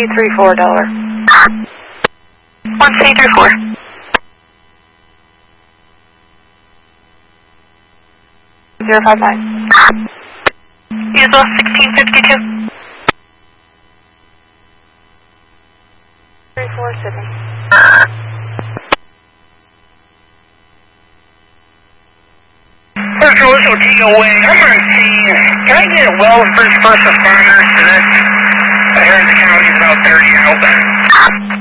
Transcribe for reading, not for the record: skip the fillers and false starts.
1C34 dollar. 1C34. Zero 59. Usual 1652. 34 Sydney. First Royal DOA, I'm on scene. Can I get a well first responders to this? I heard the county's about 30 out.